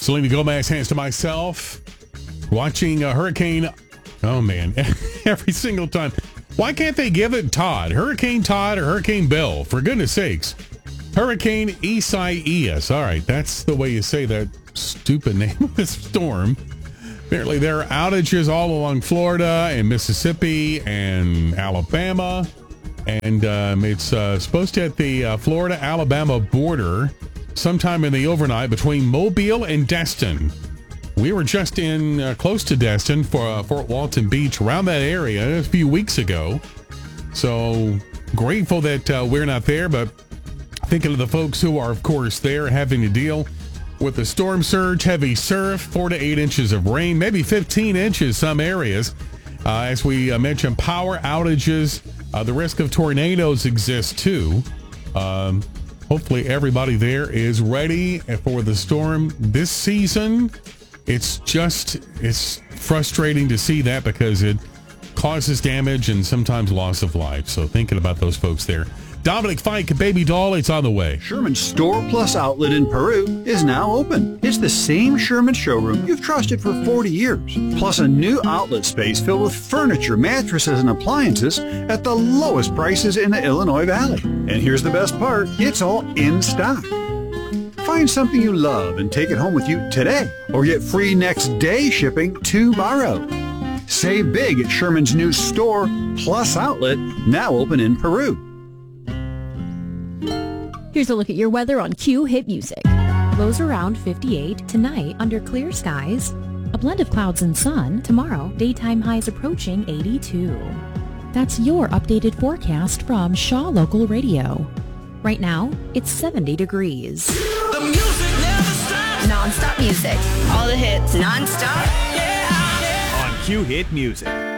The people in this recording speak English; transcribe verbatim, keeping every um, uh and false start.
Selena Gomez, hands to myself. Watching a hurricane. Oh, man. Every single time. Why can't they give it Todd? Hurricane Todd or Hurricane Bill? For goodness sakes. Hurricane Isaias. All right. That's the way you say that stupid name of the storm. Apparently, there are outages all along Florida and Mississippi and Alabama. And um, it's uh, supposed to hit the uh, Florida-Alabama border sometime in the overnight between Mobile and Destin. We were just in uh, close to Destin for uh, Fort Walton Beach, around that area a few weeks ago. So grateful that uh, we're not there, but thinking of the folks who are, of course, there having to deal with the storm surge, heavy surf, four to eight inches of rain, maybe fifteen inches some areas. Uh, as we uh, mentioned, power outages, uh, the risk of tornadoes exists too. Um, hopefully everybody there is ready for the storm this season. It's just, it's frustrating to see that because it causes damage and sometimes loss of life. So thinking about those folks there. Dominic Fike, Baby Doll, it's on the way. Sherman's Store Plus outlet in Peru is now open. It's the same Sherman showroom you've trusted for forty years, plus a new outlet space filled with furniture, mattresses, and appliances at the lowest prices in the Illinois Valley. And here's the best part, it's all in stock. Find something you love and take it home with you today, or get free next day shipping to borrow. Save big at Sherman's new Store Plus outlet, now open in Peru. Here's a look at your weather on Q Hit Music. Lows around fifty-eight. Tonight, under clear skies. A blend of clouds and sun. Tomorrow, daytime highs approaching eighty-two. That's your updated forecast from Shaw Local Radio. Right now, it's seventy degrees. The music never stops. Non-stop music. All the hits. Non-stop. Yeah, yeah. On Q Hit Music.